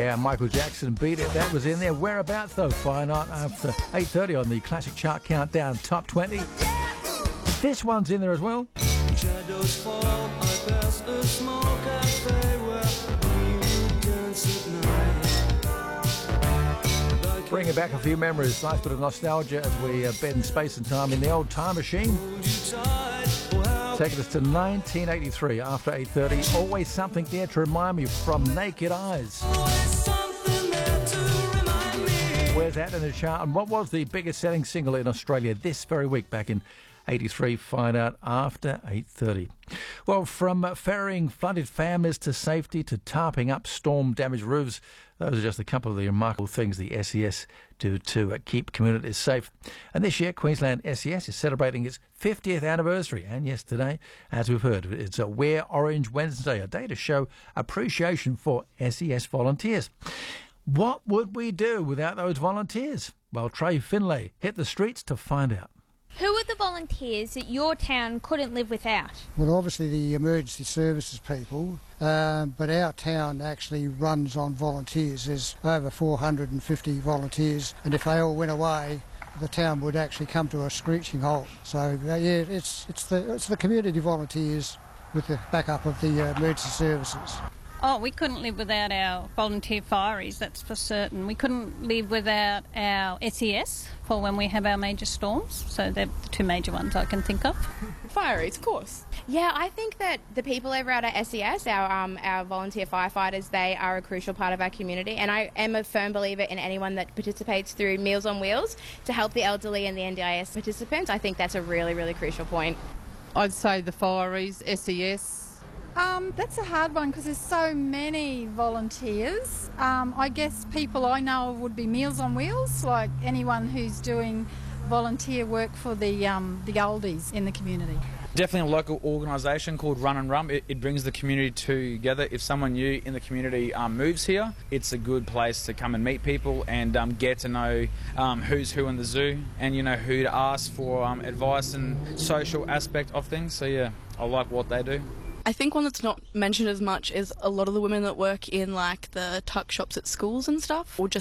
Michael Jackson, Beat It. That was in there. Whereabouts, though? Fine Art after 8:30 on the Classic Chart Countdown Top 20. This one's in there as well. Shadows fall, I pass a small cafe where we dance at night. Bringing back a few memories, nice bit of nostalgia as we bend space and time in the old time machine. Taking us to 1983 after 8:30. Always something there to remind me from Naked Eyes. Where's that in the chart? And what was the biggest selling single in Australia this very week back in 83? Find out after 8:30. Well, from ferrying flooded families to safety to tarping up storm-damaged roofs, those are just a couple of the remarkable things the SES do to keep communities safe. And this year, Queensland SES is celebrating its 50th anniversary. And yesterday, as we've heard, it's a Wear Orange Wednesday, a day to show appreciation for SES volunteers. What would we do without those volunteers? Well, Trey Finlay hit the streets to find out. Who are the volunteers that your town couldn't live without? Well, obviously the emergency services people, but our town actually runs on volunteers. There's over 450 volunteers, and if they all went away, the town would actually come to a screeching halt. So, it's the community volunteers with the backup of the emergency services. Oh, we couldn't live without our volunteer fireys, that's for certain. We couldn't live without our SES for when we have our major storms. So they're the two major ones I can think of. Fireys, of course. Yeah, I think that the people over at our SES, our volunteer firefighters, they are a crucial part of our community, and I am a firm believer in anyone that participates through Meals on Wheels to help the elderly and the NDIS participants. I think that's a really, really crucial point. I'd say the fireys, SES. That's a hard one because there's so many volunteers. I guess people I know would be Meals on Wheels, like anyone who's doing volunteer work for the oldies in the community. Definitely a local organisation called Run and Rum. It brings the community together. If someone new in the community moves here, it's a good place to come and meet people and get to know who's who in the zoo and who to ask for advice and social aspect of things. So yeah, I like what they do. I think one that's not mentioned as much is a lot of the women that work in like the tuck shops at schools and stuff, or just